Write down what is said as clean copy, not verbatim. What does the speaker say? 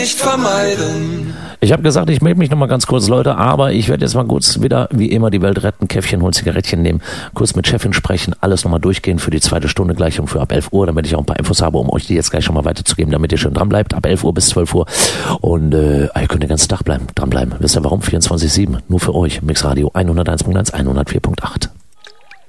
nicht vermeiden. Ich habe gesagt, ich melde mich nochmal ganz kurz, Leute, aber ich werde jetzt mal kurz wieder, wie immer, die Welt retten, Käffchen holen, Zigarettchen nehmen, kurz mit Chefin sprechen, alles nochmal durchgehen für die zweite Stunde gleich um für ab 11 Uhr, damit ich auch ein paar Infos habe, um euch die jetzt gleich schon mal weiterzugeben, damit ihr schön dran bleibt, ab 11 Uhr bis 12 Uhr. Und ihr könnt den ganzen Tag dranbleiben. Wisst ihr warum? 24/7, nur für euch. Mixradio 101.1, 104.8.